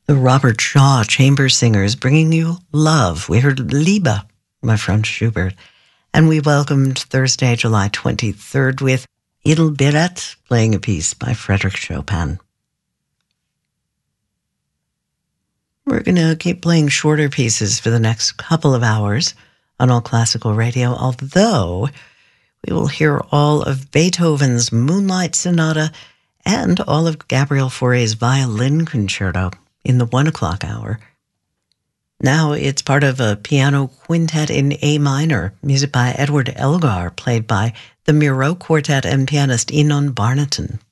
The Robert Shaw Chamber Singers bringing you Love. We heard Liebe by Franz Schubert. And we welcomed Thursday, July 23rd with Idel playing a piece by Frédéric Chopin. We're going to keep playing shorter pieces for the next couple of hours on All Classical Radio, although we will hear all of Beethoven's Moonlight Sonata and all of Gabriel Fauré's Violin Concerto in the 1 o'clock hour. Now it's part of a piano quintet in A minor, music by Edward Elgar, played by the Miro Quartet and pianist Enon Barnaton.